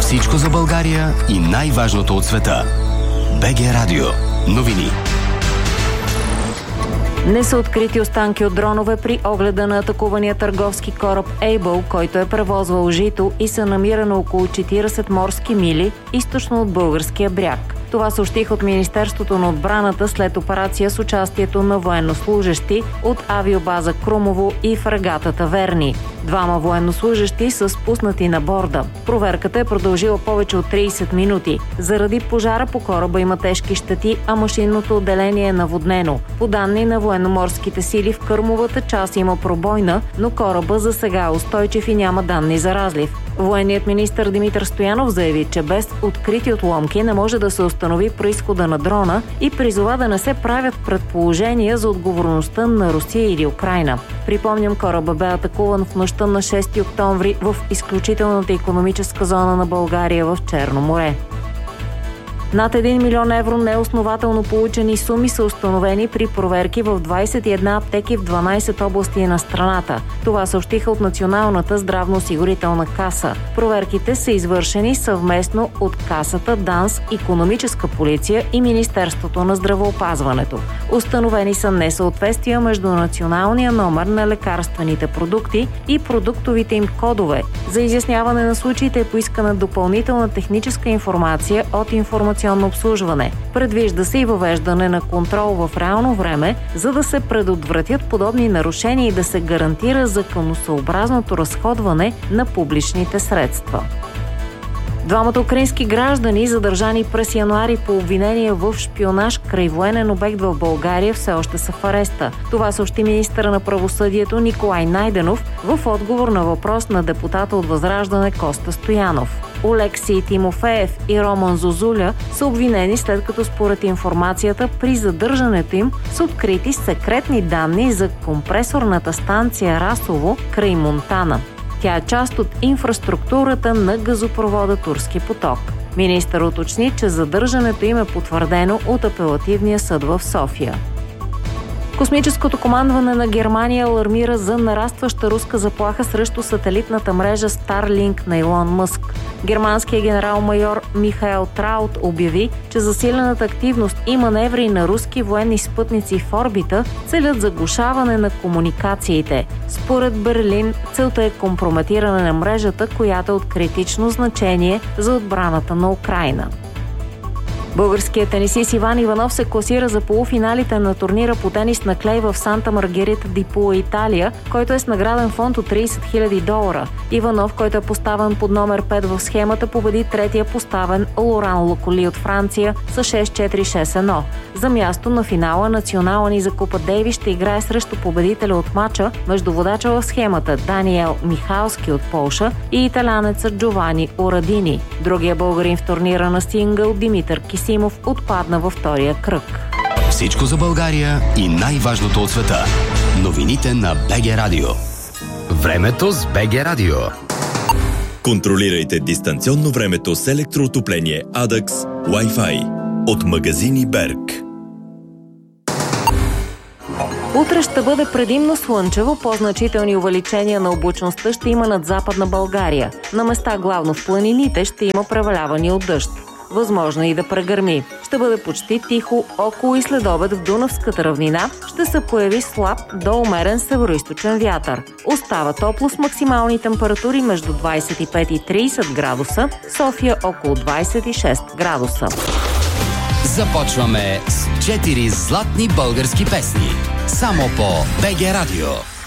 Всичко за България и най-важното от света. БГ Радио. Новини. Не са открити останки от дронове при огледа на атакувания търговски кораб Able, който е превозвал жито и се намира на около 40 морски мили източно от българския бряг. Това съобщих от Министерството на отбраната след операция с участието на военнослужещи от авиобаза Крумово и фрегатата Верни. 2 военнослужещи са спуснати на борда. Проверката е продължила повече от 30 минути. Заради пожара по кораба има тежки щети, а машинното отделение е наводнено. По данни на военноморските сили в кърмовата част има пробойна, но кораба за сега е устойчив и няма данни за разлив. Военният министър Димитър Стоянов заяви, че без открити отломки не може да се установи произхода на дрона и призова да не се правят предположения за отговорността на Русия или Украйна. Припомням, кораба бе атакуван в нощта на 6 октомври в изключителната икономическа зона на България в Черно море. Над 1 милион евро неоснователно получени суми са установени при проверки в 21 аптеки в 12 области на страната. Това съобщиха от Националната здравноосигурителна каса. Проверките са извършени съвместно от Касата, ДАНС, Икономическа полиция и Министерството на здравеопазването. Установени са несъответствия между националния номер на лекарствените продукти и продуктовите им кодове. За изясняване на случаите е поискана допълнителна техническа информация от информационно обслужване. Предвижда се и въвеждане на контрол в реално време, за да се предотвратят подобни нарушения и да се гарантира законосъобразното разходване на публичните средства. 2 украински граждани, задържани през януари по обвинение в шпионаж край военен обект в България, все още са в ареста. Това съобщи министъра на правосъдието Николай Найденов в отговор на въпрос на депутата от Възраждане Коста Стоянов. Олексий Тимофеев и Роман Зозуля са обвинени, след като според информацията при задържането им са открити секретни данни за компресорната станция Расово край Монтана. Тя е част от инфраструктурата на газопровода Турски поток. Министър уточни, че задържането им е потвърдено от апелативния съд в София. Космическото командване на Германия алармира за нарастваща руска заплаха срещу сателитната мрежа Starlink на Илон Мъск. Германският генерал-майор Михаел Траут обяви, че засилената активност и маневри на руски военни спътници в орбита целят заглушаване на комуникациите. Според Берлин, целта е компрометиране на мрежата, която е от критично значение за отбраната на Украйна. Българският тенисист Иван Иванов се класира за полуфиналите на турнира по тенис на клей в Санта Маргарита ди Пула, Италия, който е с награден фонд от $30 000. Иванов, който е поставен под номер 5 в схемата, победи третия поставен Лоран Локоли от Франция с 6-4-6-1. За място на финала национална ни за Купа Дейвис ще играе срещу победителя от матча между водача в схемата Даниел Михалски от Полша и италянеца Джовани Орадини. Другия българин в турнира на сингъл Димитър Кисимов отпадна във втория кръг. Всичко за България и най-важното от света. Новините на БГ Радио. Времето с БГ Радио. Контролирайте дистанционно времето с електроотопление Adax Wi-Fi от магазини Берг. Утре ще бъде предимно слънчево, по-значителни увеличения на облачността ще има над Западна България. На места главно в планините ще има превалявания от дъжд. Възможно и да прегърми. Ще бъде почти тихо, около и след обед в Дунавската равнина ще се появи слаб до умерен североизточен вятър. Остава топло с максимални температури между 25 и 30 градуса, София около 26 градуса. Започваме с 4 златни български песни. Само по БГ Радио.